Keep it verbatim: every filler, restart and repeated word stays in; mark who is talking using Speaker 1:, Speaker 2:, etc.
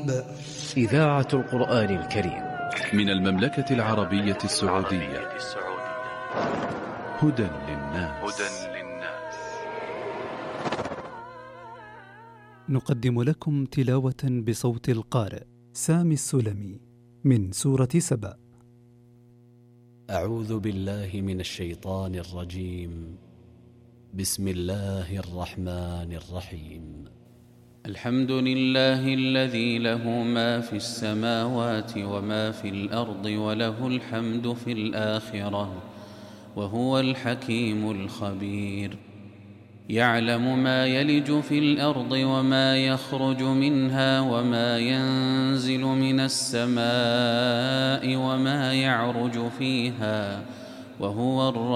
Speaker 1: الأحبة.
Speaker 2: إذاعة القرآن الكريم
Speaker 3: من المملكة العربية السعودية. هدى للناس.
Speaker 4: نقدم لكم تلاوة بصوت القارئ سامي السلمي من سورة سبأ.
Speaker 5: أعوذ بالله من الشيطان الرجيم. بسم الله الرحمن الرحيم. الحمد لله الذي له ما في السماوات وما في الأرض وله الحمد في الآخرة وهو الحكيم الخبير. يعلم ما يلج في الأرض وما يخرج منها وما ينزل من السماء وما يعرج فيها وهو الرحيم